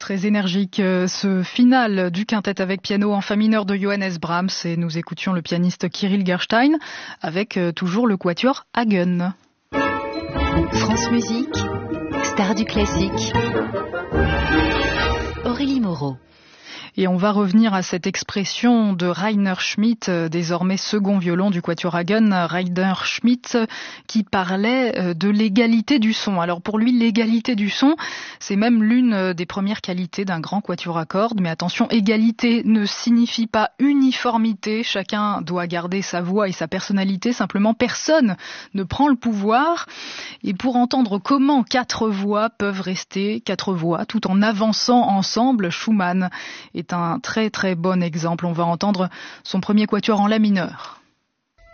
Très énergique, ce final du quintet avec piano en fa mineur de Johannes Brahms, et nous écoutions le pianiste Kirill Gerstein avec toujours le quatuor Hagen. France Musique, star du classique. Aurélie Moreau. Et on va revenir à cette expression de Rainer Schmidt, désormais second violon du quatuor Hagen, Rainer Schmidt, qui parlait de l'égalité du son. Alors pour lui, l'égalité du son, c'est même l'une des premières qualités d'un grand quatuor à cordes. Mais attention, égalité ne signifie pas uniformité. Chacun doit garder sa voix et sa personnalité. Simplement, personne ne prend le pouvoir. Et pour entendre comment 4 voix peuvent rester 4 voix tout en avançant ensemble, Schumann est un très très bon exemple. On va entendre son premier quatuor en la mineur.